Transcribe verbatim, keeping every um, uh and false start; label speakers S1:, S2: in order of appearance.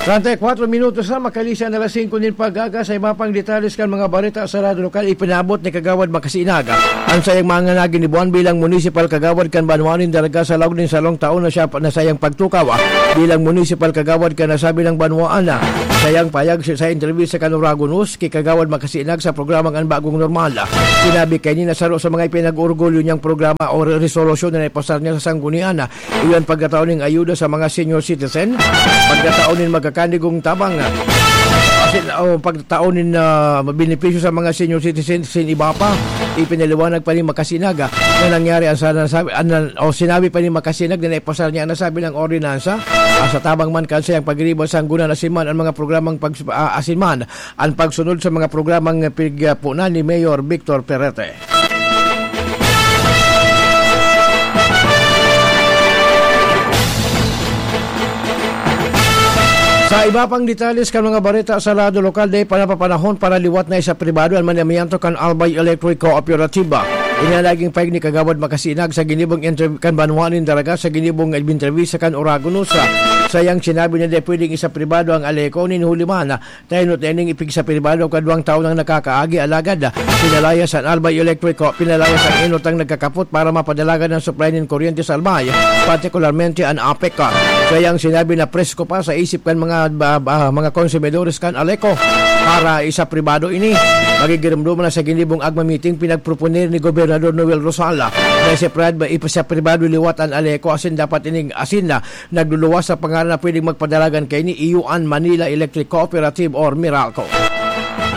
S1: thirty-four minutos na makalisa na alas singko din pagaga sa iba pang detalles kan mga balita sa radyo lokal ipinabot ni Kagawad Makasinaga. Ang sayang mga naging ni Buwan bilang municipal Kagawad kan Banwanin dalaga sa lawnin sa long taon na siya na sayang pagtukaw bilang municipal Kagawad kan nasabi ng Banwaan na sayang payag sa interview sa Kanurago News kay Kagawad Makasinag sa programang Ang Bagong Normal. Sinabi kay ni nasaro sa mga ipinag-urgulyo niyang programa o resolusyon na ipasar niya sa sanggunian na iyon pagkataon ng ayuda sa mga senior citizen, pagkataon ng magkakandigong tabang o pagkataon ng uh, benepisyo sa mga senior citizen sin iba pa ipinaliwanag pa ni Makasinaga na nangyari ang nasabi, an, o sinabi pa ni Makasinag na naipasar niya ang nasabi ng ordinansa uh, sa tabang man kansa ang pagribon sa anggunan asinman ang mga programang pag, uh, asinman ang pagsunod sa mga programang pigpunan ni Mayor Victor Perete. Sa iba pang detalles kan mga balita sa lado lokal day panapapanahon para liwat na isa pribado ang manamiyanto kan Albay Electric Cooperative. Inalaging payag ni Kagawad Makasinag sa ginibong interview kan Banwanin dalaga sa ginibong interview sa kan Oragon sa sayang sinabi niya na pwedeng isa pribado ang Aleco ni Huliman na tayo tening ipig sa pribado kadwang taon nang nakakaagi alagad pinalaya sa Albay Electric pinalaya sa inotang nagkakapot para mapadalagan ng supply ng kuryente sa Albay particularmente ang A P E C. Sayang sinabi na presko pa sa isip kan mga uh, uh, mga konsumidores kan Aleco para isa pribado ini magigiramdum na sa ginibong agma meeting pinagproponer ni Gobernador Noel Rosala na si Prad ba ipasa pribado liwat ang Aleco asin dapat ining asin na nagluluwas sa pangalan na pwedeng magpadalagan kay ni Iyuan Manila Electric Cooperative or Meralco.